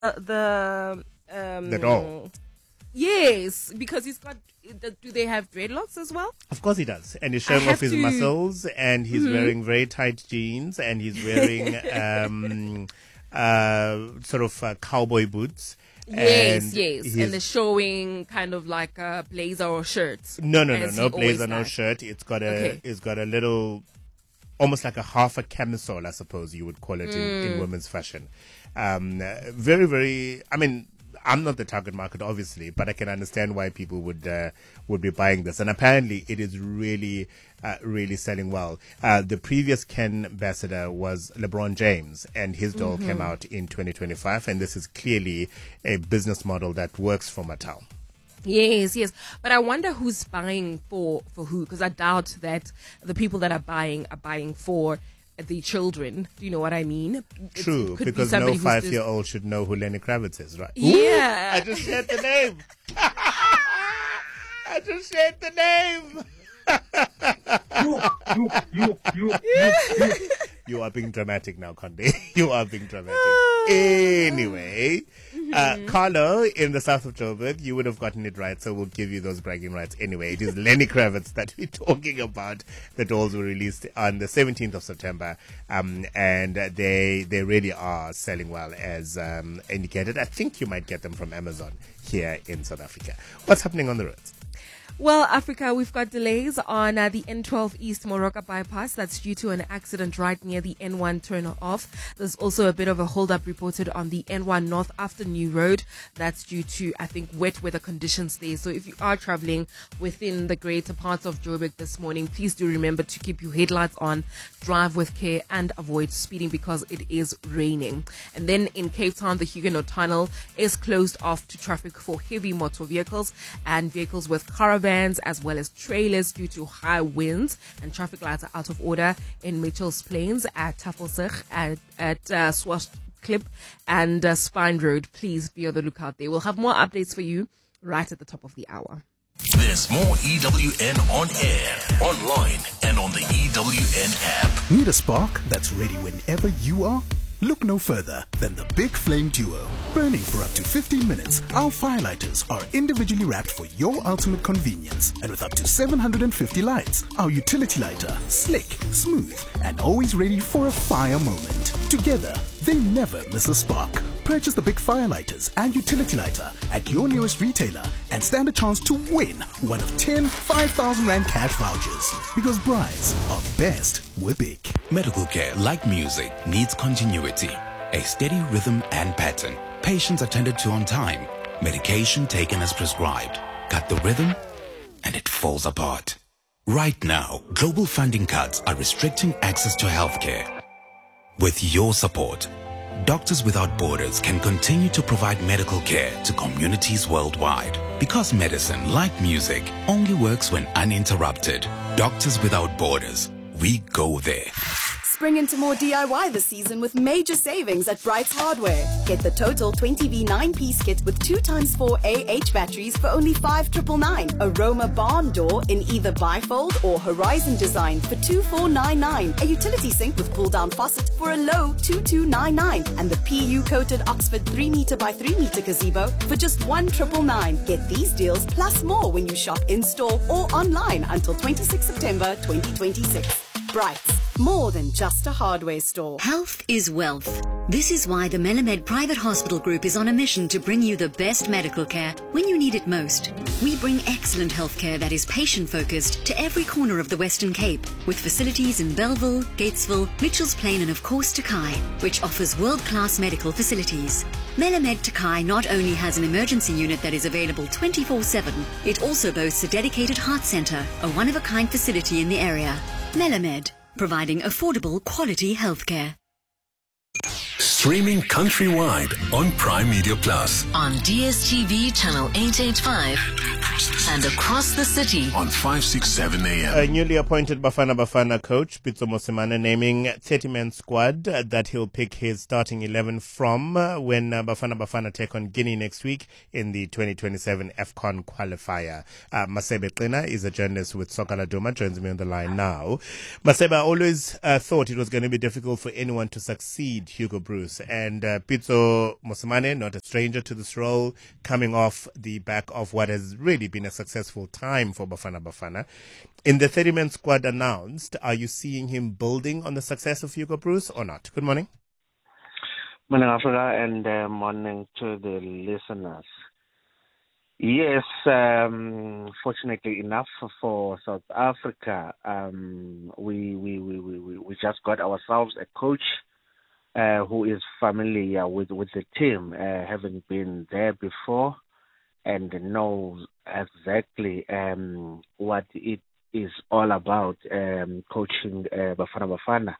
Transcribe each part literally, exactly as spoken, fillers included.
uh, the um, the doll. Yes, because he's got. Do they have dreadlocks as well? Of course he does, and he's showing off his to... muscles, and he's mm-hmm. wearing very tight jeans, and he's wearing um, uh, sort of uh, cowboy boots. Yes, and yes, and they're showing kind of like a blazer or shirt. No, no, no, no blazer, no shirt. It's got a, okay. it's got a little, almost like a half a camisole, I suppose you would call it mm. in, in women's fashion. Um, very, very. I mean, I'm not the target market, obviously, but I can understand why people would uh, would be buying this. And apparently, it is really, uh, really selling well. Uh, the previous Ken ambassador was LeBron James, and his doll mm-hmm. came out in twenty twenty-five. And this is clearly a business model that works for Mattel. Yes, yes. But I wonder who's buying for, for who, because I doubt that the people that are buying are buying for the children. Do you know what I mean? True, because be no five-year-old should know who Lenny Kravitz is, right? Yeah. Ooh, I just shared the name. I just shared the name. you, you, you, you, you are being dramatic now, Conde. You are being dramatic. Anyway, mm-hmm. uh, Carlo in the south of Joburg, you would have gotten it right, so we'll give you those bragging rights anyway. It is Lenny Kravitz that we're talking about. The dolls were released on the seventeenth of September, um, and they they really are selling well, as um, indicated. I think you might get them from Amazon here in South Africa. What's happening on the roads? Well, Africa, we've got delays on uh, the N twelve East Moroka bypass. That's due to an accident right near the N one turn-off. There's also a bit of a hold-up reported on the N one North after New Road. That's due to, I think, wet weather conditions there. So if you are traveling within the greater parts of Joburg this morning, please do remember to keep your headlights on, drive with care, and avoid speeding because it is raining. And then in Cape Town, the Huguenot Tunnel is closed off to traffic for heavy motor vehicles and vehicles with caravans as well as trailers due to high winds, and traffic lights are out of order in Mitchell's Plains, at Tafelsig, at, at uh, Swashclip and uh, Spine Road. Please be on the lookout there. We'll have more updates for you right at the top of the hour. There's more E W N on air, online, and on the E W N app. Need a spark that's ready whenever you are? Look no further than the Big Flame Duo. Burning for up to fifteen minutes, our firelighters are individually wrapped for your ultimate convenience. And with up to seven hundred fifty lights, our utility lighter, slick, smooth, and always ready for a fire moment. Together, they never miss a spark. Purchase the Big Firelighters and utility lighter at your nearest retailer and stand a chance to win one of ten five thousand rand cash vouchers. Because brides are best with big. Medical care, like music, needs continuity, a steady rhythm and pattern. Patients attended to on time, medication taken as prescribed. Cut the rhythm and it falls apart. Right now, global funding cuts are restricting access to healthcare. With your support, Doctors Without Borders can continue to provide medical care to communities worldwide. Because medicine, like music, only works when uninterrupted. Doctors Without Borders, we go there. Spring into more D I Y this season with major savings at Brights Hardware. Get the total twenty V nine-piece kit with two times four A H batteries for only five thousand nine hundred ninety-nine. Aroma barn door in either bifold or horizon design for two thousand four hundred ninety-nine. A utility sink with pull-down faucet for a low two thousand two hundred ninety-nine. And the P U-coated Oxford three meter by three meter gazebo for just one thousand nine hundred ninety-nine. Get these deals plus more when you shop in-store or online until twenty-sixth of September twenty twenty-six. Brights, more than just a hardware store. Health is wealth. This is why the Melamed Private Hospital Group is on a mission to bring you the best medical care when you need it most. We bring excellent healthcare that is patient-focused to every corner of the Western Cape, with facilities in Bellville, Gatesville, Mitchell's Plain and of course Takai, which offers world-class medical facilities. Melamed Takai not only has an emergency unit that is available twenty-four seven, it also boasts a dedicated heart center, a one-of-a-kind facility in the area. Melamed, providing affordable quality healthcare. Streaming countrywide on Prime Media Plus. On D S T V channel eight eighty-five and across the city on five sixty-seven A M. A newly appointed Bafana Bafana coach, Pitso Mosimane, naming thirty-man squad that he'll pick his starting eleven from when Bafana Bafana take on Guinea next week in the twenty twenty-seven AFCON qualifier. Uh, Masebe Qina is a journalist with Sokala Duma, joins me on the line now. Masebe, I always uh, thought it was going to be difficult for anyone to succeed Hugo Bruce Bruce. And uh, Pitso Mosimane, not a stranger to this role, coming off the back of what has really been a successful time for Bafana Bafana. In the thirty-man squad announced, are you seeing him building on the success of Hugo Bruce or not? Good morning. Morning, Africa, and uh, morning to the listeners. Yes, um, fortunately enough for South Africa, um, we, we, we, we, we just got ourselves a coach uh, who is familiar with, with the team, uh, having been there before and knows exactly um, what it is all about, um, coaching uh, Bafana Bafana.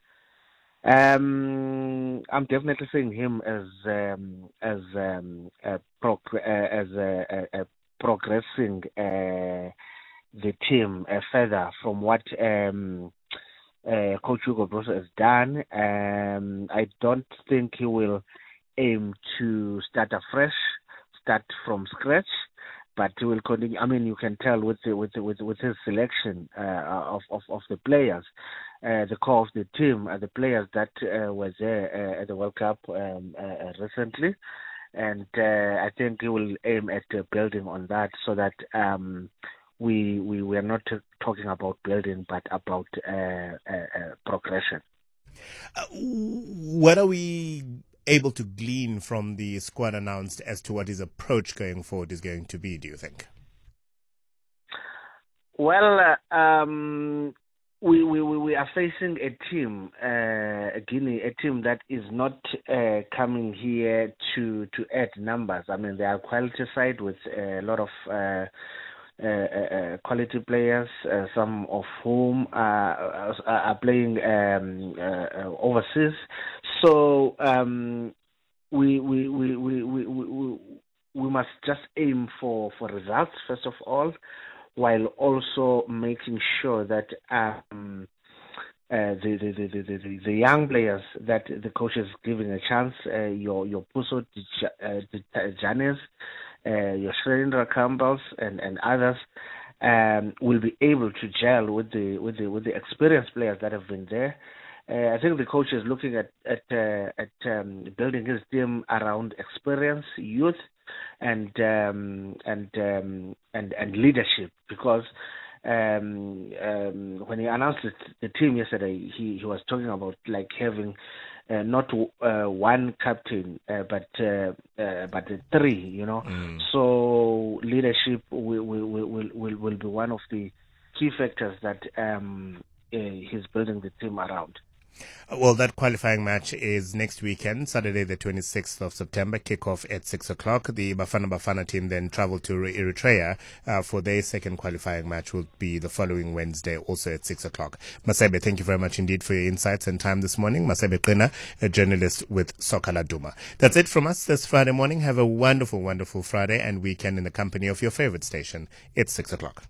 Um, I'm definitely seeing him as um, as um, a prog- uh, as a, a, a progressing uh, the team uh, further from what um, uh, Coach Hugo Bruce has done. Um, I don't think he will aim to start afresh, start from scratch, but he will continue. I mean, you can tell with the, with the, with with his selection uh, of, of of the players. Uh, the core of the team, uh, the players that uh, were there uh, at the World Cup um, uh, recently, and uh, I think he will aim at uh, building on that, so that um, we we we are not t- talking about building, but about uh, uh, uh, progression. Uh, what are we able to glean from the squad announced as to what his approach going forward is going to be? Do you think? Well. Uh, um, We, we we are facing a team, uh, a Guinea, a team that is not uh, coming here to, to add numbers. I mean, they are quality side with a lot of uh, uh, uh, quality players, uh, some of whom are, are playing um, uh, overseas. So um, we, we, we, we, we, we, we must just aim for, for results, first of all, while also making sure that um, uh, the, the, the, the, the, the young players that the coach is giving a chance, uh, your your Puso Janes, uh, your Shrindra Campbells, and, and others, um, will be able to gel with the with the with the experienced players that have been there. Uh, I think the coach is looking at at uh, at um, building his team around experience, youth, and um, and um, and and leadership, because um, um, when he announced it, the team yesterday, he, he was talking about like having uh, not uh, one captain, uh, but uh, uh, but three, you know. Mm. So leadership will will, will will will be one of the key factors that um, uh, he's building the team around. Well, that qualifying match is next weekend, Saturday the twenty-sixth of September, kickoff at six o'clock. The Bafana Bafana team then travel to Eritrea uh, for their second qualifying match, will be the following Wednesday, also at six o'clock. Masebe, thank you very much indeed for your insights and time this morning. Masebe Qina, a journalist with Soccer Laduma. That's it from us this Friday morning. Have a wonderful, wonderful Friday and weekend in the company of your favorite station. It's six o'clock.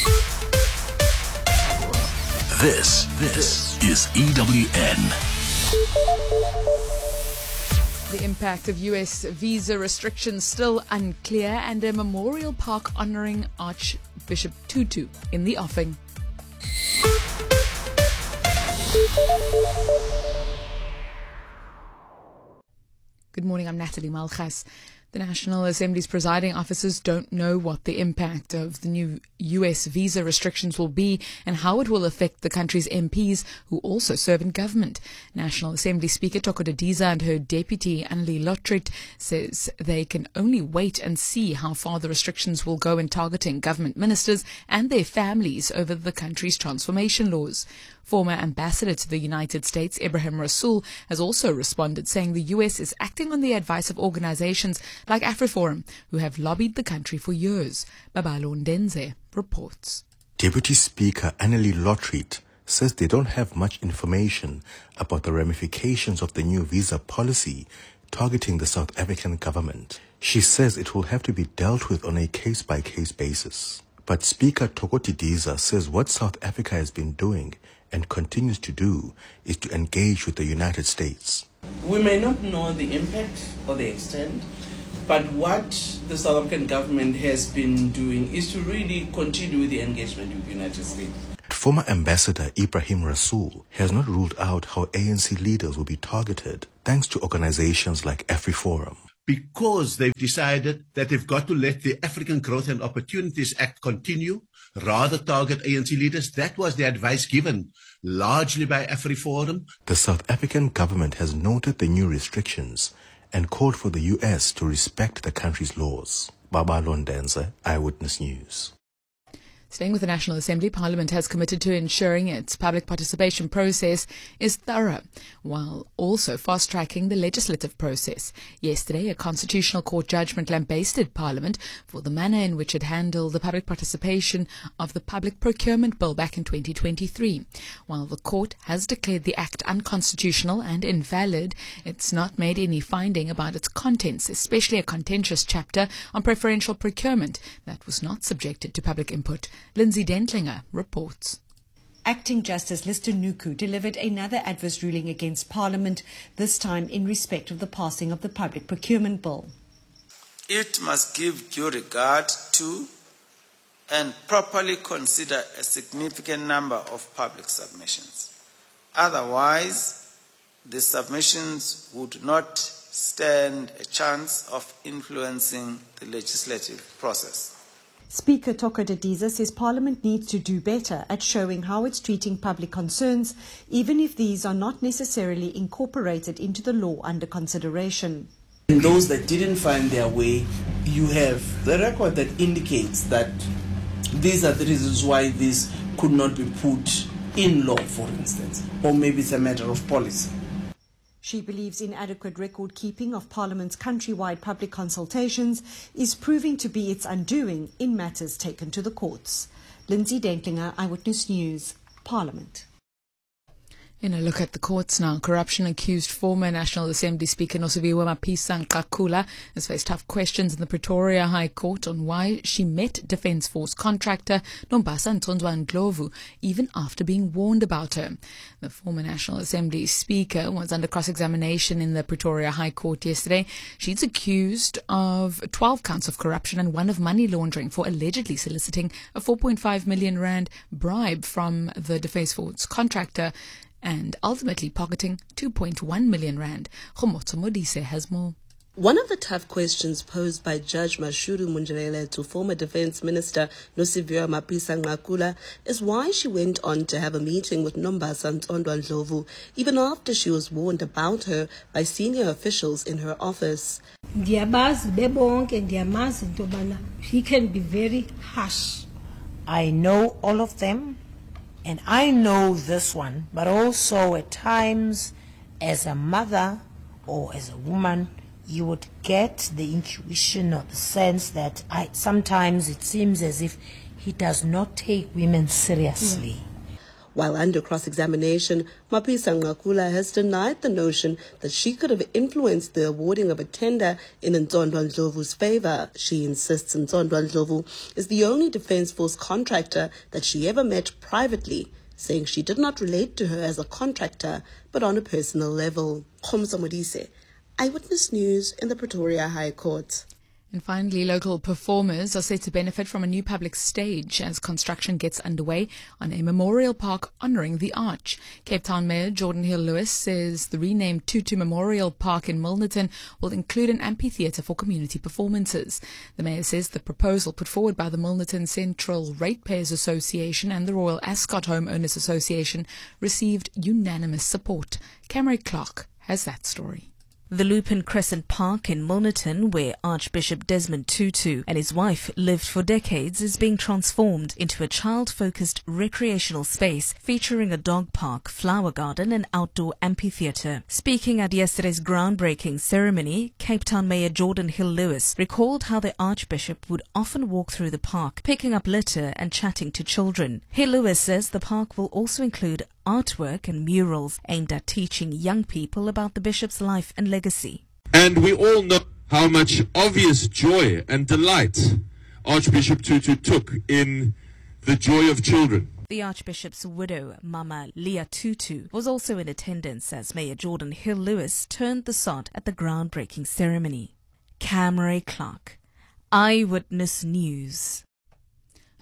This, this is E W N. The impact of U S visa restrictions still unclear, and a memorial park honoring Archbishop Tutu in the offing. Good morning, I'm Natalie Malchas. The National Assembly's presiding officers don't know what the impact of the new U S visa restrictions will be and how it will affect the country's M Ps who also serve in government. National Assembly Speaker Tokota Diza and her deputy Annelie Lotriet says they can only wait and see how far the restrictions will go in targeting government ministers and their families over the country's transformation laws. Former ambassador to the United States, Ibrahim Rasool, has also responded, saying the U S is acting on the advice of organizations like AfriForum, who have lobbied the country for years. Babalo Ndenze reports. Deputy Speaker Annelie Lotriet says they don't have much information about the ramifications of the new visa policy targeting the South African government. She says it will have to be dealt with on a case-by-case basis. But Speaker Tokoti Diza says what South Africa has been doing and continues to do is to engage with the United States. We may not know the impact or the extent, but what the South African government has been doing is to really continue with the engagement with the United States. Former Ambassador Ibrahim Rasool has not ruled out how A N C leaders will be targeted thanks to organizations like AfriForum. Because they've decided that they've got to let the African Growth and Opportunities Act continue, rather target A N C leaders. That was the advice given largely by AfriForum. The South African government has noted the new restrictions and called for the U S to respect the country's laws. Baba Londenza, Eyewitness News. Staying with the National Assembly, Parliament has committed to ensuring its public participation process is thorough, while also fast-tracking the legislative process. Yesterday, a Constitutional Court judgment lambasted Parliament for the manner in which it handled the public participation of the Public Procurement Bill back in twenty twenty-three. While the court has declared the Act unconstitutional and invalid, it's not made any finding about its contents, especially a contentious chapter on preferential procurement that was not subjected to public input. Lindsay Dentlinger reports. Acting Justice Lister Nuku delivered another adverse ruling against Parliament, this time in respect of the passing of the Public Procurement Bill. It must give due regard to and properly consider a significant number of public submissions. Otherwise, the submissions would not stand a chance of influencing the legislative process. Speaker Toko Didiza says Parliament needs to do better at showing how it's treating public concerns, even if these are not necessarily incorporated into the law under consideration. And those that didn't find their way, you have the record that indicates that these are the reasons why this could not be put in law, for instance, or maybe it's a matter of policy. She believes inadequate record keeping of Parliament's countrywide public consultations is proving to be its undoing in matters taken to the courts. Lindsay Dentlinger, Eyewitness News, Parliament. In a look at the courts now, corruption-accused former National Assembly Speaker Nosiviwe Mapisa-Nqakula has faced tough questions in the Pretoria High Court on why she met Defence Force contractor Nombasa Ntsondwa Ndlovu even after being warned about her. The former National Assembly Speaker was under cross-examination in the Pretoria High Court yesterday. She's accused of twelve counts of corruption and one of money laundering for allegedly soliciting a four point five million rand bribe from the Defence Force contractor and ultimately pocketing two point one million rand. Khomotso Modise has more. One of the tough questions posed by Judge Mashuru Munjerele to former Defence Minister Nosiviwe Mapisa-Nqakula is why she went on to have a meeting with Nombasa Ntsondwa Ndlovu even after she was warned about her by senior officials in her office. He can be very harsh. I know all of them. And I know this one, but also at times as a mother or as a woman, you would get the intuition or the sense that I, sometimes it seems as if he does not take women seriously. Yeah. While under cross-examination, Mapisa-Nqakula has denied the notion that she could have influenced the awarding of a tender in Ntsondwa Ndlovu's favour. She insists Ntsondwa Ndlovu is the only Defence Force contractor that she ever met privately, saying she did not relate to her as a contractor, but on a personal level. Khomotso Modise, Eyewitness News in the Pretoria High Court. And finally, local performers are set to benefit from a new public stage as construction gets underway on a memorial park honouring the Arch. Cape Town Mayor Jordan Hill-Lewis says the renamed Tutu Memorial Park in Milnerton will include an amphitheatre for community performances. The mayor says the proposal put forward by the Milnerton Central Ratepayers Association and the Royal Ascot Homeowners Association received unanimous support. Camry Clark has that story. The Lupin Crescent Park in Milnerton, where Archbishop Desmond Tutu and his wife lived for decades, is being transformed into a child-focused recreational space featuring a dog park, flower garden and outdoor amphitheatre. Speaking at yesterday's groundbreaking ceremony, Cape Town Mayor Jordan Hill-Lewis recalled how the Archbishop would often walk through the park, picking up litter and chatting to children. Hill-Lewis says the park will also include artwork and murals aimed at teaching young people about the bishop's life and legacy. And we all know how much obvious joy and delight Archbishop Tutu took in the joy of children. The Archbishop's widow, Mama Leah Tutu, was also in attendance as Mayor Jordan Hill-Lewis turned the sod at the groundbreaking ceremony. Camry Clark, Eyewitness News.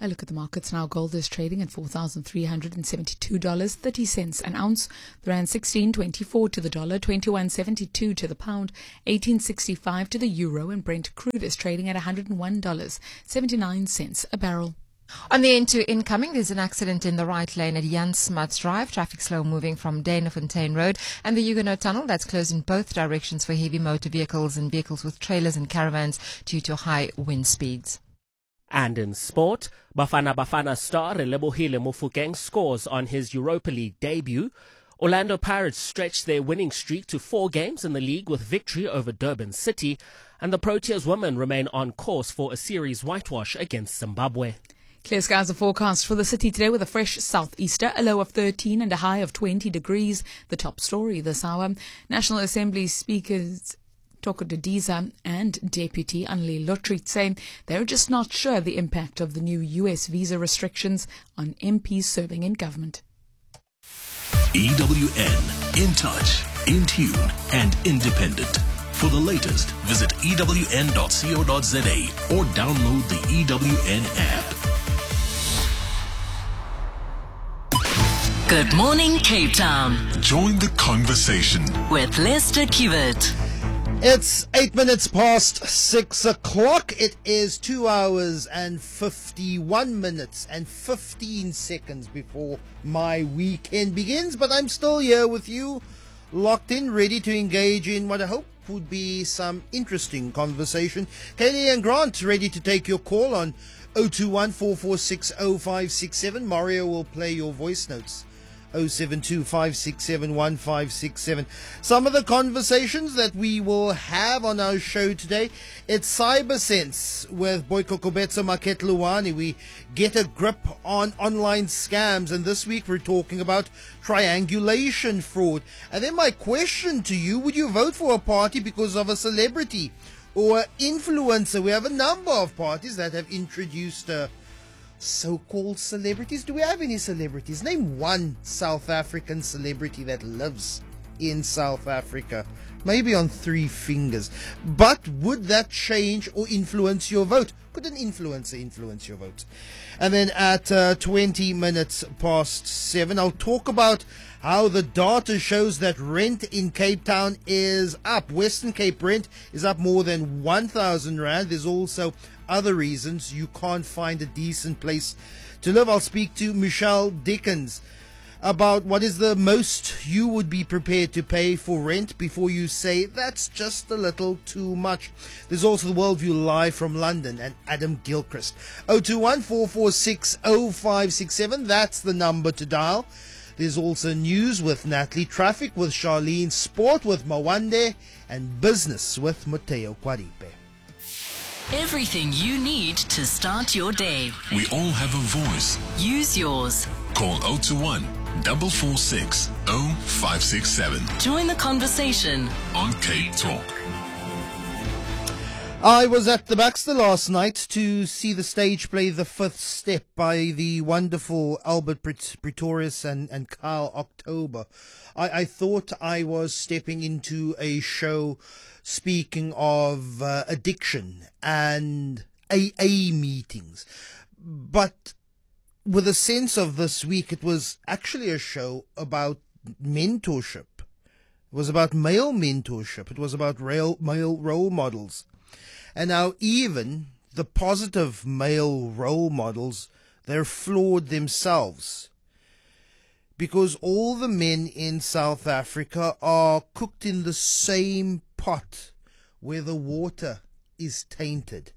A look at the markets now. Gold is trading at four thousand three hundred seventy-two dollars and thirty cents an ounce. The rand sixteen twenty-four to the dollar, twenty-one seventy-two to the pound, eighteen sixty-five to the euro, and Brent crude is trading at one hundred one dollars and seventy-nine cents a barrel. On the end to incoming, there's an accident in the right lane at Jan Smuts Drive. Traffic slow moving from Danafontein Road and the Huguenot Tunnel. That's closed in both directions for heavy motor vehicles and vehicles with trailers and caravans due to high wind speeds. And in sport, Bafana Bafana star Relebohile Mofokeng scores on his Europa League debut. Orlando Pirates stretched their winning streak to four games in the league with victory over Durban City. And the Proteas women remain on course for a series whitewash against Zimbabwe. Clear skies are forecast for the city today with a fresh southeaster, a low of thirteen and a high of twenty degrees. The top story this hour. National Assembly speakers Toko Didiza and Deputy Annelie Lotriet say they're just not sure the impact of the new U S visa restrictions on M Ps serving in government. E W N, in touch, in tune, and independent. For the latest, visit E W N dot co dot za or download the E W N app. Good morning, Cape Town. Join the conversation with Lester Kiewit. It's eight minutes past six o'clock. It is two hours and fifty-one minutes and fifteen seconds before my weekend begins. But I'm still here with you, locked in, ready to engage in what I hope would be some interesting conversation. Kaylee and Grant ready to take your call on oh two one, four four six, oh five six seven. Mario will play your voice notes. oh seven two, five six seven, one five six seven. Some of the conversations that we will have on our show today, it's Cyber Sense with Boyko Kobetso Maketluwani. We get a grip on online scams, and this week we're talking about triangulation fraud. And then my question to you, would you vote for a party because of a celebrity or influencer? We have a number of parties that have introduced uh, so-called celebrities. Do we have any celebrities? Name one South African celebrity that lives in South Africa. Maybe on three fingers. But would that change or influence your vote? Could an influencer influence your vote? And then at uh, twenty minutes past seven, I'll talk about how the data shows that rent in Cape Town is up. Western Cape rent is up more than one thousand rand. There's also other reasons you can't find a decent place to live. I'll speak to Michelle Dickens about what is the most you would be prepared to pay for rent before you say that's just a little too much. There's also the Worldview Live from London and Adam Gilchrist. oh two one, four four six, oh five six seven, that's the number to dial. There's also news with Natalie, traffic with Charlene, sport with Mawande, and business with Mateo Kwaripe. Everything you need to start your day. We all have a voice. Use yours. Call oh two one, four four six, oh five six seven. Join the conversation on Cape Talk. I was at the Baxter last night to see the stage play The Fifth Step by the wonderful Albert Pretorius and, and Kyle October. I, I thought I was stepping into a show speaking of uh, addiction and A A meetings. But with a sense of this week, it was actually a show about mentorship. It was about male mentorship. It was about real male role models. And now even the positive male role models, they're flawed themselves. Because all the men in South Africa are cooked in the same pot where the water is tainted.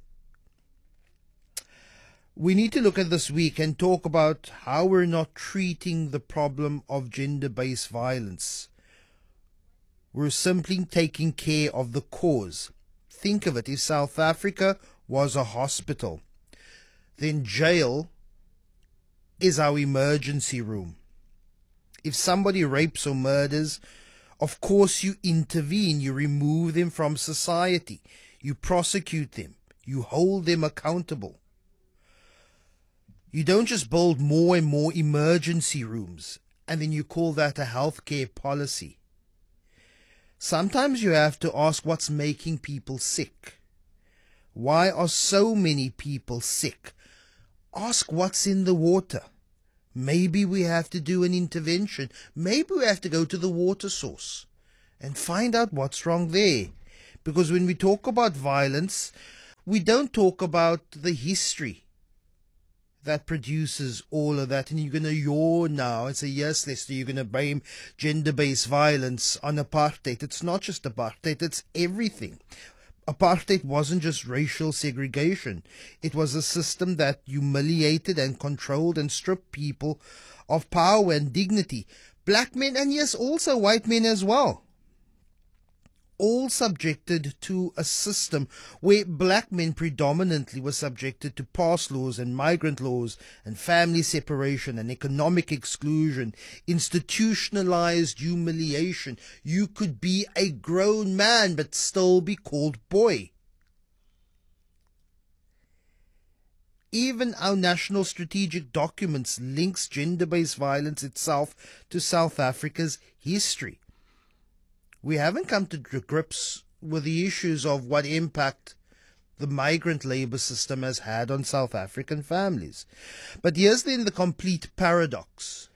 We need to look at this week and talk about how we're not treating the problem of gender-based violence. We're simply taking care of the cause. Think of it, if South Africa was a hospital, then jail is our emergency room. If somebody rapes or murders, of course you intervene, you remove them from society, you prosecute them, you hold them accountable. You don't just build more and more emergency rooms and then you call that a healthcare policy. Sometimes you have to ask what's making people sick. Why are so many people sick? ask what's in the water. Maybe we have to do an intervention. Maybe we have to go to the water source and find out what's wrong there. Because when we talk about violence, we don't talk about the history that produces all of that. And you're going to yawn now and say, yes, Lester, you're going to blame gender-based violence on apartheid. It's not just apartheid, it's everything. Apartheid wasn't just racial segregation. It was a system that humiliated and controlled and stripped people of power and dignity. Black men, and yes, also white men as well. All subjected to a system where black men predominantly were subjected to pass laws and migrant laws and family separation and economic exclusion, institutionalized humiliation. You could be a grown man but still be called boy. Even our national strategic documents links gender-based violence itself to South Africa's history. We haven't come to grips with the issues of what impact the migrant labor system has had on South African families. But here's then the complete paradox.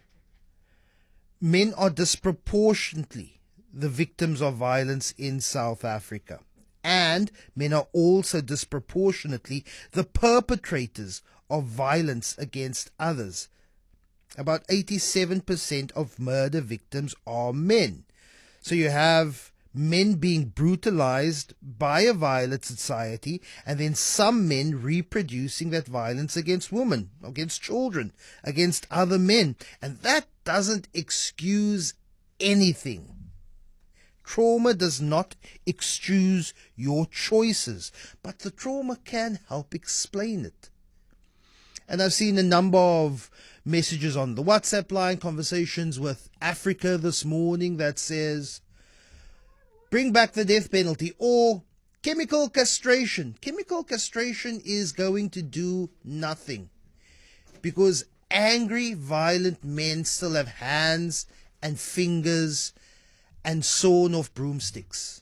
Men are disproportionately the victims of violence in South Africa. And men are also disproportionately the perpetrators of violence against others. About eighty-seven percent of murder victims are men. So you have men being brutalized by a violent society, and then some men reproducing that violence against women, against children, against other men. And that doesn't excuse anything. Trauma does not excuse your choices, but the trauma can help explain it. And I've seen a number of messages on the WhatsApp line, conversations with Africa this morning that says, bring back the death penalty or chemical castration. Chemical castration is going to do nothing because angry, violent men still have hands and fingers and sawn off broomsticks.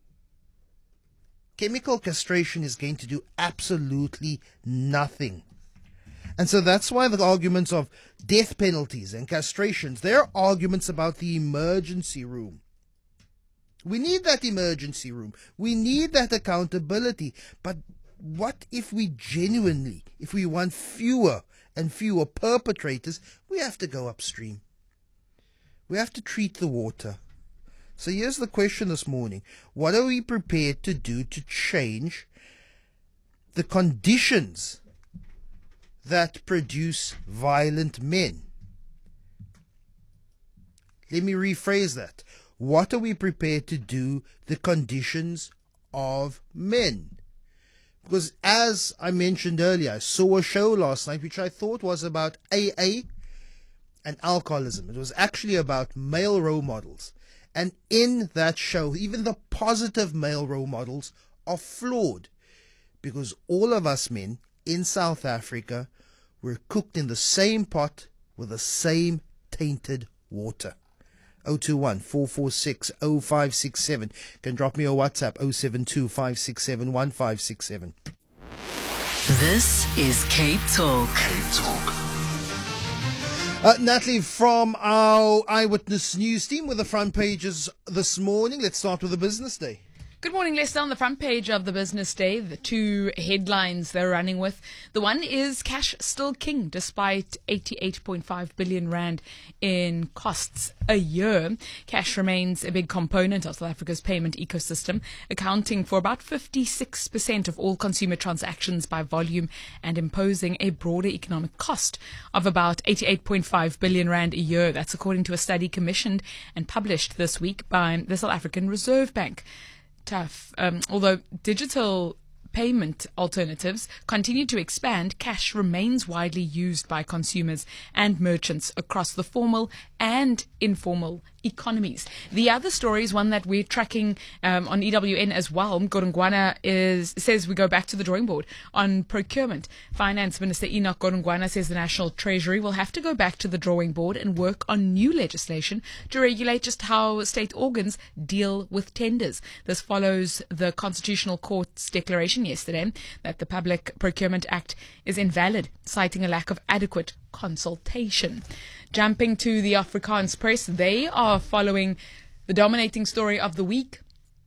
Chemical castration is going to do absolutely nothing. And so that's why the arguments of death penalties and castrations, they're arguments about the emergency room. We need that emergency room. We need that accountability. But what if we genuinely, if we want fewer and fewer perpetrators, we have to go upstream. We have to treat the water. So here's the question this morning. What are we prepared to do to change the conditions that produce violent men? Let me rephrase that. What are we prepared to do the conditions of men? Because as I mentioned earlier, I saw a show last night which I thought was about A A and alcoholism. It was actually about male role models. And in that show, even the positive male role models are flawed. Because all of us men in South Africa were cooked in the same pot with the same tainted water. oh two one, four four six, oh five six seven. You can drop me a WhatsApp, oh seven two, five six seven, one five six seven. This is Cape Talk. Cape Talk. Uh, Natalie from our Eyewitness News team with the front pages this morning. Let's start with the business day. Good morning, Lester. On the front page of the Business Day, the two headlines they're running with. The one is cash still king despite eighty-eight point five billion rand in costs a year. Cash remains a big component of South Africa's payment ecosystem, accounting for about fifty-six percent of all consumer transactions by volume and imposing a broader economic cost of about eighty-eight point five billion rand a year. That's according to a study commissioned and published this week by the South African Reserve Bank. Tough. Um, although digital payment alternatives continue to expand, cash remains widely used by consumers and merchants across the formal and informal economies. The other story is one that we're tracking um, on E W N as well. Godongwana is says we go back to the drawing board on procurement. Finance Minister Enoch Godongwana says the National Treasury will have to go back to the drawing board and work on new legislation to regulate just how state organs deal with tenders. This follows the Constitutional Court's declaration yesterday that the Public Procurement Act is invalid, citing a lack of adequate consultation. Jumping to the Afrikaans press, they are following the dominating story of the week.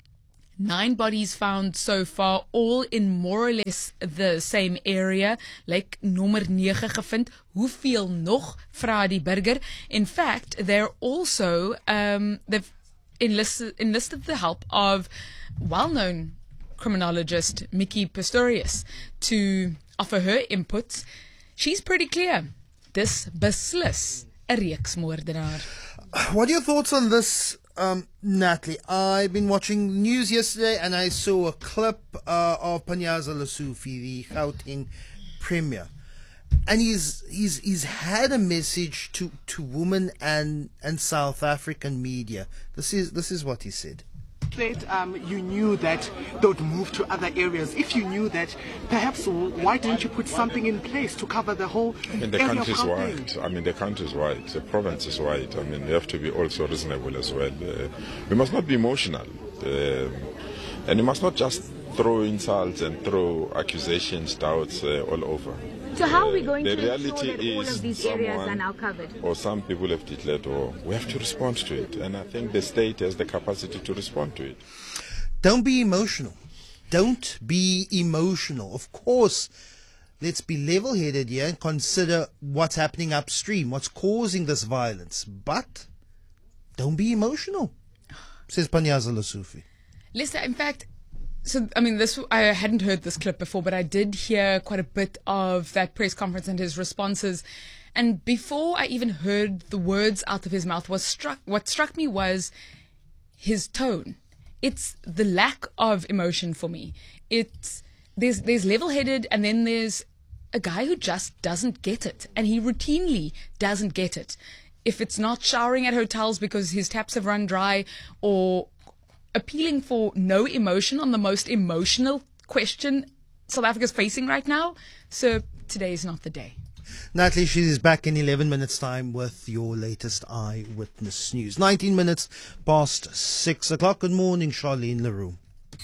Nine bodies found so far, all in more or less the same area. Like nommer nine gevind. Hoeveel nog? Vra die burger. In fact, they're also, um, they've enlisted, enlisted the help of well-known criminologist Mickey Pistorius to offer her inputs. She's pretty clear. Dis beslis 'n reeksmoordenaar. What are your thoughts on this, um, Natalie? I've been watching news yesterday and I saw a clip uh, of Panyaza Lesufi, the Gauteng Premier, and he's he's he's had a message to, to women and and South African media. This is this is what he said. That um, you knew that they would move to other areas. If you knew that, perhaps why didn't you put something in place to cover the whole I mean, the area country of is Gauteng? wide. I mean, the country is wide. The province is wide. I mean, we have to be also reasonable as well. Uh, we must not be emotional. Um, and you must not just throw insults and throw accusations, doubts uh, all over. So how are we going the to reality ensure that all is of these areas are someone now covered? Or some people have declared war. We have to respond to it. And I think the state has the capacity to respond to it. Don't be emotional. Don't be emotional. Of course, let's be level-headed here and consider what's happening upstream, what's causing this violence. But don't be emotional, says Panyaza Lesufi. Lester, in fact, so, I mean, this I hadn't heard this clip before, but I did hear quite a bit of that press conference and his responses. And before I even heard the words out of his mouth, was struck, what struck me was his tone. It's the lack of emotion for me. It's there's there's level-headed, and then there's a guy who just doesn't get it, and he routinely doesn't get it. If it's not showering at hotels because his taps have run dry, or appealing for no emotion on the most emotional question South Africa's facing right now, so today is not the day. Natalie, she is back in eleven minutes' time with your latest Eyewitness News. nineteen minutes past six o'clock. Good morning, Charlene Leroux.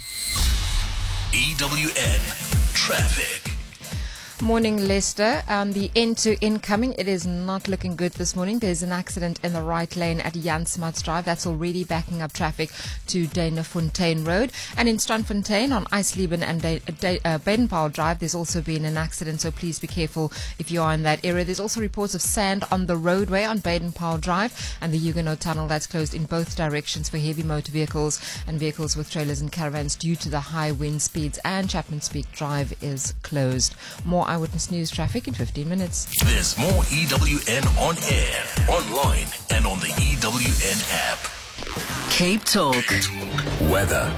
E W N Traffic. Morning, Leicester. Um, the end to incoming, it is not looking good this morning. There's an accident in the right lane at Jan Smuts Drive. That's already backing up traffic to Dana-Fontein Road. And in Strandfontein on Eisleben and De- De- uh, Baden-Powell Drive, there's also been an accident, so please be careful if you are in that area. There's also reports of sand on the roadway on Baden-Powell Drive and the Huguenot Tunnel. That's closed in both directions for heavy motor vehicles and vehicles with trailers and caravans due to the high wind speeds. And Chapman Speak Drive is closed. More Eyewitness News traffic in fifteen minutes. There's more E W N on air, online, and on the E W N app. Cape Talk. Weather.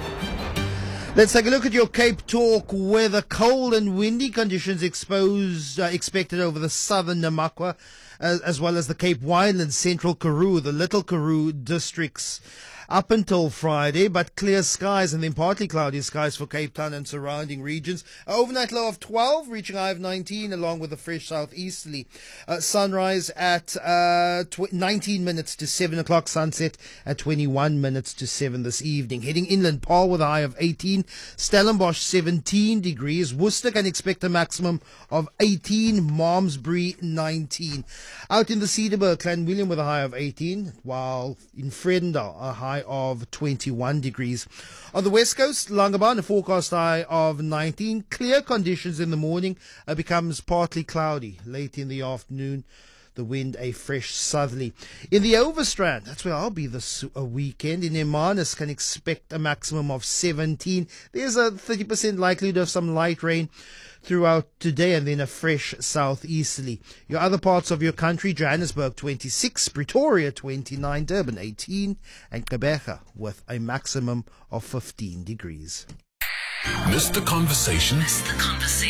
Let's take a look at your Cape Talk weather. Cold and windy conditions exposed, uh, expected over the southern Namakwa, as, as well as the Cape Winelands, Central Karoo, the Little Karoo districts. Up until Friday, but clear skies and then partly cloudy skies for Cape Town and surrounding regions. An overnight low of twelve, reaching high of nineteen, along with a fresh southeasterly. Uh, sunrise at uh, tw- nineteen minutes to seven o'clock, sunset at twenty-one minutes to seven this evening. Heading inland, Paarl with a high of eighteen, Stellenbosch seventeen degrees, Worcester can expect a maximum of eighteen, Malmesbury nineteen. Out in the Cederberg, Clanwilliam with a high of eighteen, while in Vredendal, a high of twenty-one degrees. On the west coast, Langebaan, a forecast high of nineteen. Clear conditions in the morning, uh, becomes partly cloudy. Late in the afternoon, the wind a fresh southerly. In the Overstrand, that's where I'll be this uh, weekend. In Hermanus, can expect a maximum of seventeen. There's a thirty percent likelihood of some light rain throughout today, and then a fresh southeasterly. Your other parts of your country, Johannesburg twenty-six, Pretoria twenty-nine, Durban eighteen, and Gqeberha with a maximum of fifteen degrees. Miss the conversation? Miss the conversation?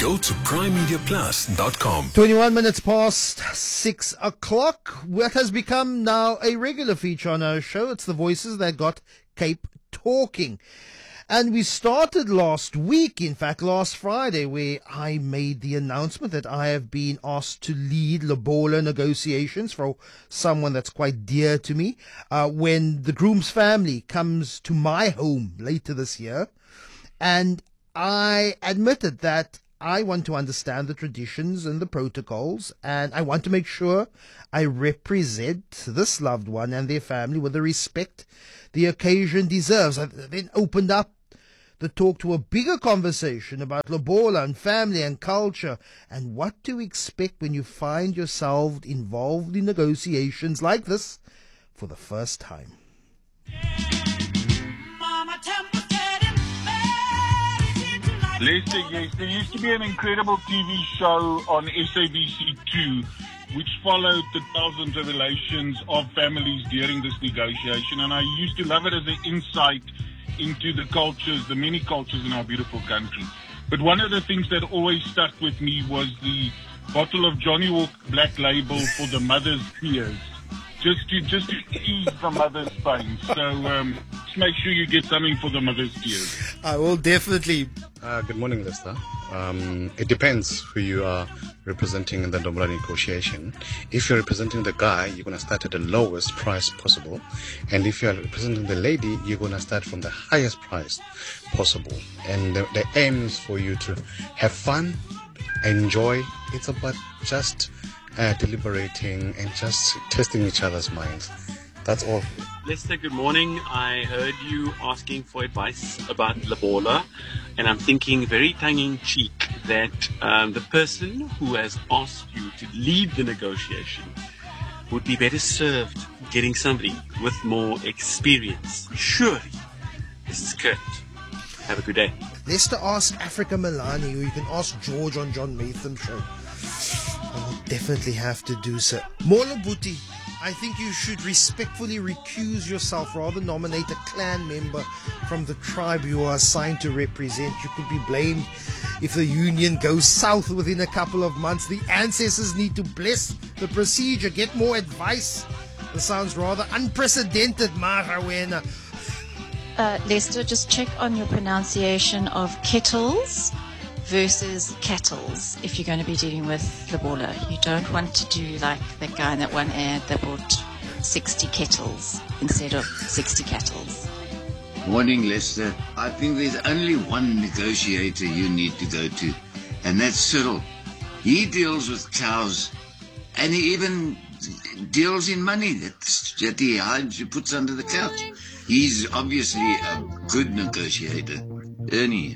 Go to prime media plus dot com. twenty-one minutes past six o'clock. What has become now a regular feature on our show. It's the voices that got Cape talking. And we started last week, in fact, last Friday, where I made the announcement that I have been asked to lead lobola negotiations for someone that's quite dear to me, uh, when the groom's family comes to my home later this year. And I admitted that I want to understand the traditions and the protocols, and I want to make sure I represent this loved one and their family with the respect the occasion deserves. I then opened up the talk to a bigger conversation about lobola and family and culture and what to expect when you find yourself involved in negotiations like this for the first time. Lester, yes, there used to be an incredible T V show on S A B C two which followed the trials and tribulations of families during this negotiation, and I used to love it as an insight into the cultures, the many cultures in our beautiful country. But one of the things that always stuck with me was the bottle of Johnny Walker Black Label for the mother's tears, just to just to ease the mother's pain. So um, just make sure you get something for the mother's tears. I will definitely. Uh, good morning, Lester. Um, it depends who you are representing in the lobola negotiation. If you're representing the guy, you're going to start at the lowest price possible. And if you're representing the lady, you're going to start from the highest price possible. And the, the aim is for you to have fun, enjoy. It's about just uh, deliberating and just testing each other's minds. That's all. Lester, good morning. I heard you asking for advice about lobola, and I'm thinking very tongue-in-cheek that um, the person who has asked you to lead the negotiation would be better served getting somebody with more experience. Surely. This is Kurt. Have a good day. Lester, ask Africa Milani, or you can ask George on John Maytham show. I will definitely have to do so. Mola Buti, I think you should respectfully recuse yourself, rather nominate a clan member from the tribe you are assigned to represent. You could be blamed if the union goes south within a couple of months. The ancestors need to bless the procedure, get more advice. This sounds rather unprecedented, Marawena. Uh, Lester, just check on your pronunciation of kettles versus kettles if you're going to be dealing with lobola. You don't want to do like that guy in that one ad that bought sixty kettles instead of sixty kettles. Morning, Lester. I think there's only one negotiator you need to go to, and that's Cyril. He deals with cows, and he even deals in money that, that he hides, he puts under the couch. He's obviously a good negotiator. Ernie.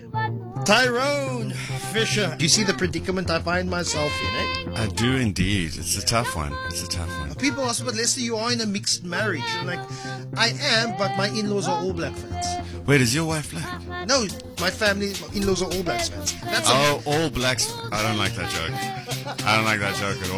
Tyrone Fisher. Do you see the predicament I find myself in, eh? I do indeed. It's a tough one. It's a tough one. People ask, but Lester, you are in a mixed marriage. I'm like, I am, but my in-laws are All Black fans. Wait, is your wife black? No, my family, my in-laws are All Blacks fans. That's oh, a- All Blacks. I don't like that joke. I don't like that joke at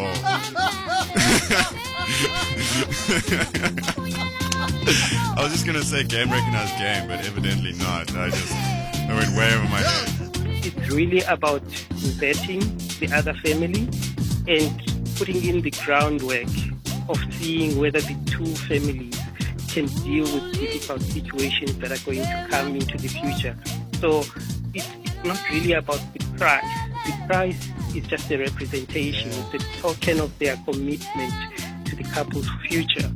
all. I was just going to say game recognized game, but evidently not. I just I went way over my head. It's really about vetting the other family and putting in the groundwork of seeing whether the two families can deal with difficult situations that are going to come into the future. So it's, it's not really about the price. The price is just a representation, it's a token of their commitment to the couple's future.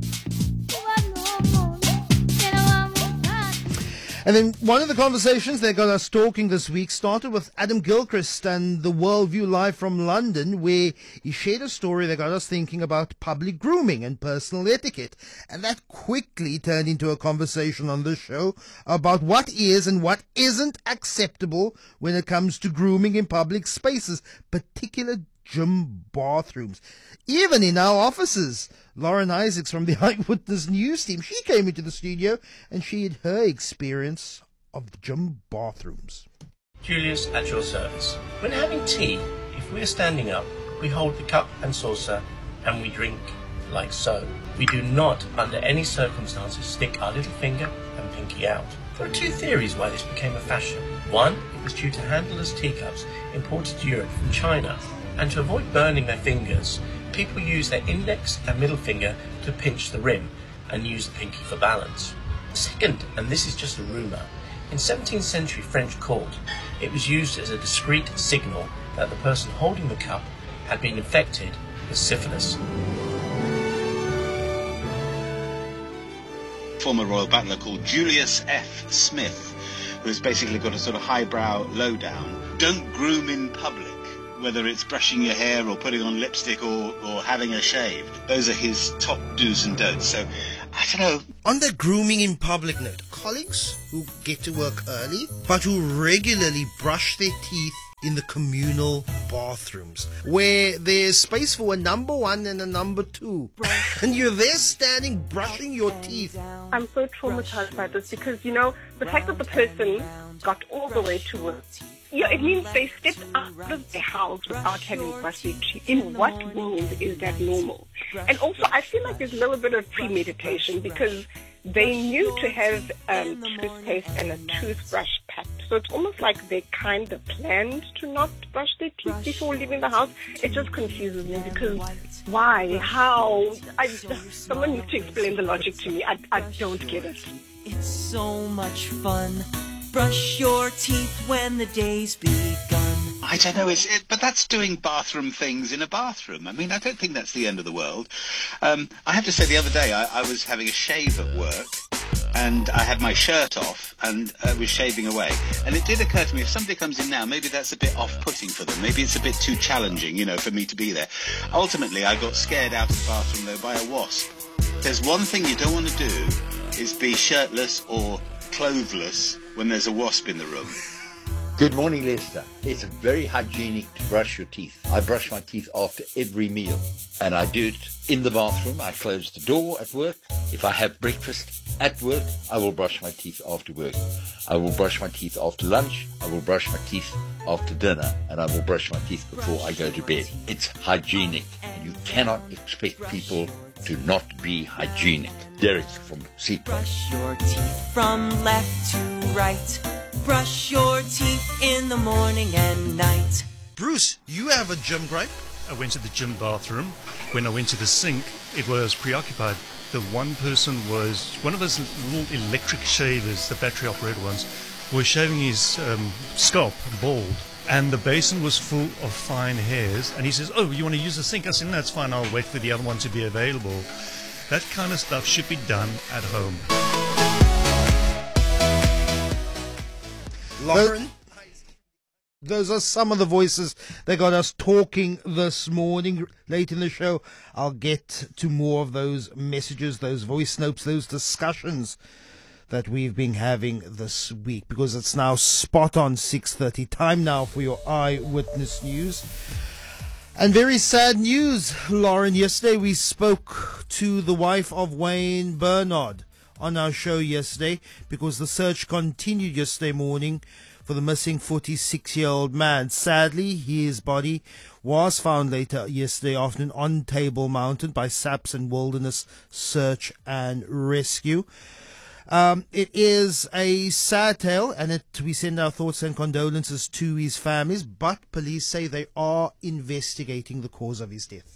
And then one of the conversations that got us talking this week started with Adam Gilchrist and the Worldview Live from London, where he shared a story that got us thinking about public grooming and personal etiquette. And that quickly turned into a conversation on the show about what is and what isn't acceptable when it comes to grooming in public spaces, particular gym bathrooms. Even in our offices. Lauren Isaacs from the Eyewitness News team, she came into the studio and she had her experience of gym bathrooms. Julius at your service. When having tea, if we're standing up, we hold the cup and saucer and we drink like so. We do not, under any circumstances, stick our little finger and pinky out. There are two theories why this became a fashion. One, it was due to handleless teacups imported to Europe from China, and to avoid burning their fingers, people used their index and middle finger to pinch the rim and use the pinky for balance. Second, and this is just a rumour, in seventeenth century French court, it was used as a discreet signal that the person holding the cup had been infected with syphilis. Former royal butler called Julius F. Smith, who has basically got a sort of highbrow lowdown. Don't groom in public, whether it's brushing your hair or putting on lipstick or, or having a shave. Those are his top do's and don'ts. So, I don't know. On the grooming in public note, colleagues who get to work early, but who regularly brush their teeth in the communal bathrooms, where there's space for a number one and a number two. And you're there standing, brushing your teeth. I'm so traumatized by this because, you know, the fact that the person got all the way to work, yeah, it means they stepped out of their house without having brushed their teeth. In what world is that normal? And also, I feel like there's a little bit of premeditation because they knew to have um, toothpaste and a toothbrush packed. So it's almost like they kind of planned to not brush their teeth before leaving the house. It just confuses me because why? How? I, someone needs to explain the logic to me. I, I don't get it. It's so much fun. Brush your teeth when the day's begun. I don't know, it's, it, but that's doing bathroom things in a bathroom. I mean, I don't think that's the end of the world. Um, I have to say, the other day I, I was having a shave at work, and I had my shirt off and uh, was shaving away. And it did occur to me, if somebody comes in now, maybe that's a bit off-putting for them. Maybe it's a bit too challenging, you know, for me to be there. Ultimately, I got scared out of the bathroom, though, by a wasp. There's one thing you don't want to do, is be shirtless or clothless when there's a wasp in the room. Good morning, Lester. It's very hygienic to brush your teeth. I brush my teeth after every meal, and I do it in the bathroom. I close the door at work. If I have breakfast at work, I will brush my teeth after work. I will brush my teeth after lunch. I will brush my teeth after dinner, and I will brush my teeth before I go to bed. It's hygienic, and you cannot expect people to not be hygienic. Derek from Seapoint. Brush your teeth from left to right. Brush your teeth in the morning and night. Bruce, you have a gym gripe? I went to the gym bathroom. When I went to the sink, it was preoccupied. The one person was, one of those little electric shavers, the battery operated ones, was shaving his um, scalp bald. And the basin was full of fine hairs. And he says, oh, you want to use the sink? I said, no, that's fine. I'll wait for the other one to be available. That kind of stuff should be done at home. Lauren? Those are some of the voices that got us talking this morning. Late in the show, I'll get to more of those messages, those voice notes, those discussions that we've been having this week, because it's now spot on six thirty. Time now for your Eyewitness News. And very sad news, Lauren. Yesterday we spoke to the wife of Wayne Bernard on our show yesterday, because the search continued yesterday morning for the missing forty-six-year-old man. Sadly, his body was found later yesterday afternoon on Table Mountain by SAPS and Wilderness Search and Rescue. Um, it is a sad tale, and it, we send our thoughts and condolences to his families, but police say they are investigating the cause of his death.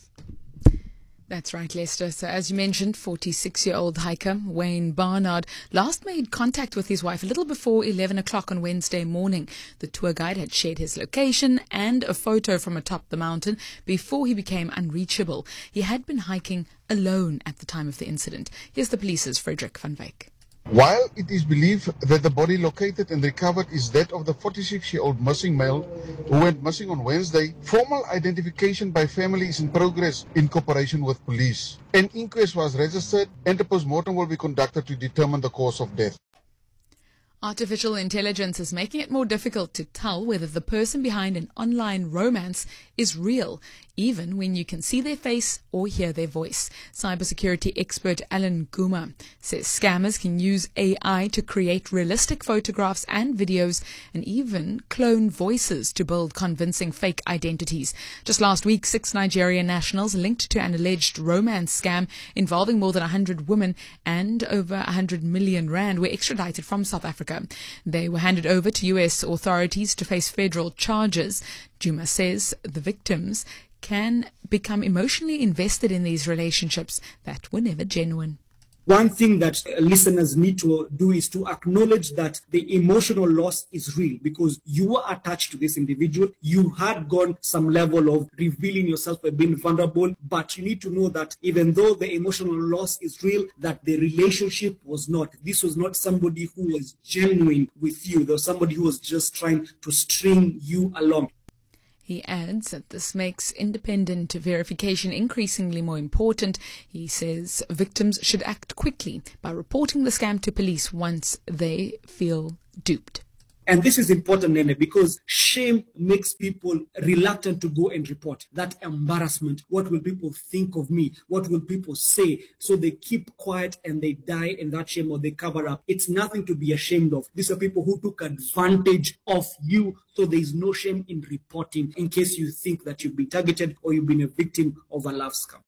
That's right, Lester. So as you mentioned, forty-six-year-old hiker Wayne Barnard last made contact with his wife a little before eleven o'clock on Wednesday morning. The tour guide had shared his location and a photo from atop the mountain before he became unreachable. He had been hiking alone at the time of the incident. Here's the police's Frederick van Wyk. While it is believed that the body located and recovered is that of the forty-six-year-old missing male who went missing on Wednesday, formal identification by family is in progress in cooperation with police. An inquest was registered and a post-mortem will be conducted to determine the cause of death. Artificial intelligence is making it more difficult to tell whether the person behind an online romance is real, even when you can see their face or hear their voice. Cybersecurity expert Alan Guma says scammers can use A I to create realistic photographs and videos, and even clone voices to build convincing fake identities. Just last week, six Nigerian nationals linked to an alleged romance scam involving more than one hundred women and over one hundred million rand were extradited from South Africa Africa. They were handed over to U S authorities to face federal charges. Juma says the victims can become emotionally invested in these relationships that were never genuine. One thing that listeners need to do is to acknowledge that the emotional loss is real, because you were attached to this individual. You had gone some level of revealing yourself by being vulnerable, but you need to know that even though the emotional loss is real, that the relationship was not. This was not somebody who was genuine with you. There was somebody who was just trying to string you along. He adds that this makes independent verification increasingly more important. He says victims should act quickly by reporting the scam to police once they feel duped. And this is important, Nene, because shame makes people reluctant to go and report. That embarrassment, what will people think of me? What will people say? So they keep quiet and they die in that shame, or they cover up. It's nothing to be ashamed of. These are people who took advantage of you. So there is no shame in reporting in case you think that you've been targeted or you've been a victim of a love scam.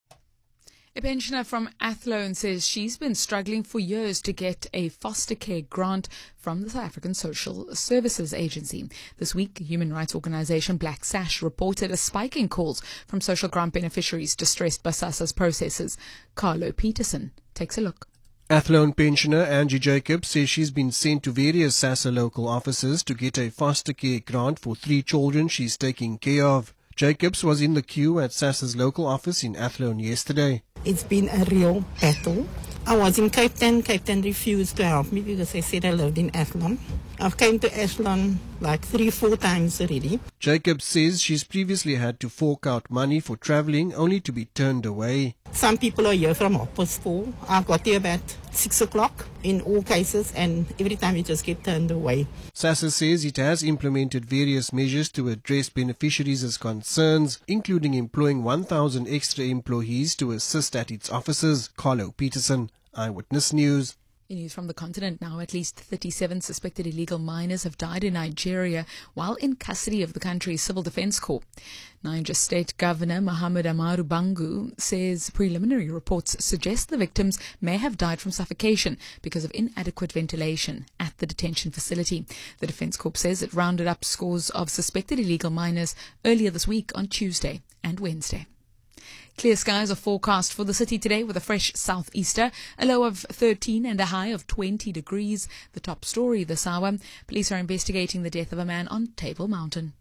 A pensioner from Athlone says she's been struggling for years to get a foster care grant from the South African Social Services Agency. This week, human rights organisation Black Sash reported a spike in calls from social grant beneficiaries distressed by SASSA's processes. Carlo Peterson takes a look. Athlone pensioner Angie Jacobs says she's been sent to various SASSA local offices to get a foster care grant for three children she's taking care of. Jacobs was in the queue at SASSA's local office in Athlone yesterday. It's been a real battle. I was in Cape Town. Cape Town refused to help me because they said I lived in Athlone. I've came to Athlone like three, four times already. Jacobs says she's previously had to fork out money for travelling only to be turned away. Some people are here from half past four. I got here about six o'clock in all cases, and every time you just get turned away. SASSA says it has implemented various measures to address beneficiaries' concerns, including employing one thousand extra employees to assist at its offices. Carlo Peterson, Eyewitness News. In news from the continent now, at least thirty-seven suspected illegal miners have died in Nigeria while in custody of the country's Civil Defense Corps. Niger State Governor Muhammad Amaru Bangu says preliminary reports suggest the victims may have died from suffocation because of inadequate ventilation at the detention facility. The Defense Corps says it rounded up scores of suspected illegal miners earlier this week on Tuesday and Wednesday. Clear skies are forecast for the city today with a fresh southeaster, a low of thirteen and a high of twenty degrees. The top story this hour, police are investigating the death of a man on Table Mountain.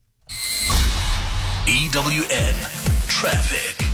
E W N Traffic.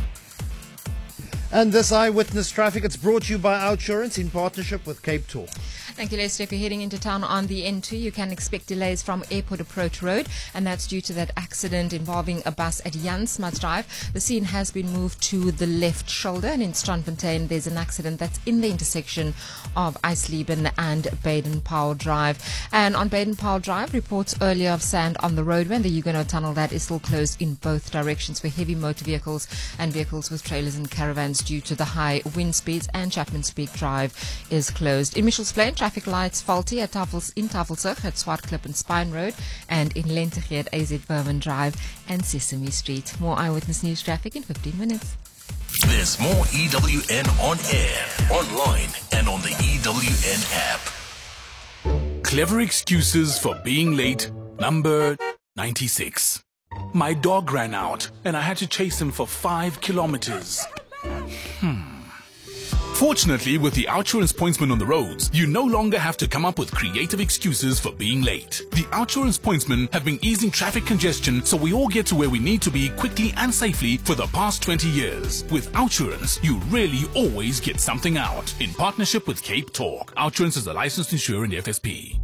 And this Eyewitness Traffic, it's brought to you by Outsurance in partnership with Cape Talk. Thank you, Lester. If you're heading into town on the N two, you can expect delays from Airport Approach Road, and that's due to that accident involving a bus at Jan Smuts Drive. The scene has been moved to the left shoulder, and in Strandfontein, there's an accident that's in the intersection of Eisleben and Baden-Powell Drive. And on Baden-Powell Drive, reports earlier of sand on the roadway, and the Huguenot Tunnel that is still closed in both directions for heavy motor vehicles and vehicles with trailers and caravans due to the high wind speeds, and Chapman's Peak Drive is closed. In Mitchells Plain, traffic lights faulty at Tafels, in Tafelberg at Swartklip and Spine Road, and in Lentegeur at A Z Berman Drive and Sesame Street. More Eyewitness News traffic in fifteen minutes. There's more E W N on air, online, and on the E W N app. Clever excuses for being late, number ninety-six. My dog ran out, and I had to chase him for five kilometers. Hmm. Fortunately, with the Outsurance pointsman on the roads, you no longer have to come up with creative excuses for being late. The Outsurance pointsmen have been easing traffic congestion so we all get to where we need to be quickly and safely for the past twenty years. With Outsurance, you really always get something out. In partnership with Cape Talk, Outsurance is a licensed insurer in the F S P.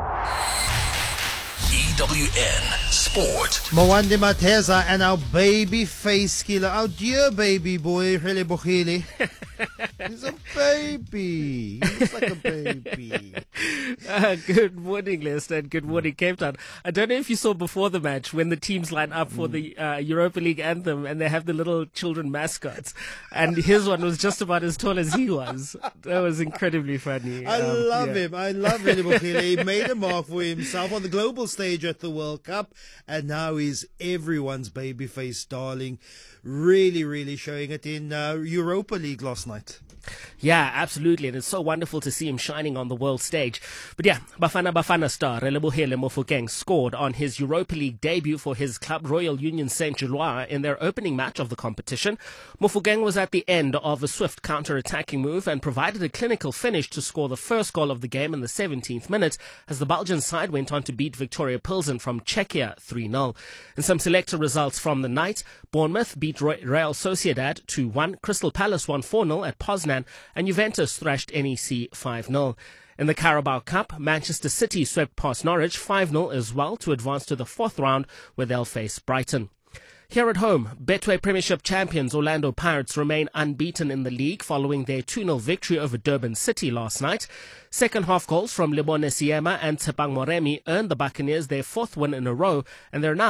E W N Sport. Mwande Mateza and our baby face killer, our dear baby boy, Rele Bokhile. He's a baby. He looks like a baby. Uh, good morning, Lester, and good morning, Cape Town. I don't know if you saw before the match when the teams line up for mm. the uh, Europa League anthem and they have the little children mascots, and his one was just about as tall as he was. That was incredibly funny. I um, love yeah. him. I love Rele Bokhile. He made a mark for himself on the global stage at the World Cup, and now he's everyone's babyface darling. Really, really showing it in uh, Europa League last night. night. Yeah, absolutely. And it's so wonderful to see him shining on the world stage. But yeah, Bafana Bafana star Relebohile Mofokeng scored on his Europa League debut for his club Royal Union Saint-Gilloise in their opening match of the competition. Mofokeng was at the end of a swift counter-attacking move and provided a clinical finish to score the first goal of the game in the seventeenth minute as the Belgian side went on to beat Victoria Pilsen from Czechia three nil. In some selector results from the night, Bournemouth beat Real Sociedad two one, Crystal Palace won four nil at Poznan, and Juventus thrashed N E C five nil. In the Carabao Cup, Manchester City swept past Norwich five nil as well to advance to the fourth round where they'll face Brighton. Here at home, Betway Premiership champions Orlando Pirates remain unbeaten in the league following their two nil victory over Durban City last night. Second half goals from Lebone Siema and Tshepang Moremi earned the Buccaneers their fourth win in a row, and they're now